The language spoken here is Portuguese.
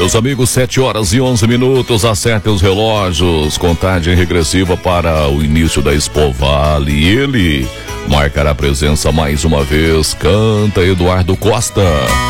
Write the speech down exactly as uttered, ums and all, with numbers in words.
Meus amigos, sete horas e onze minutos, acertem os relógios, contagem regressiva para o início da Expo Vale. E ele marcará presença mais uma vez, canta Eduardo Costa.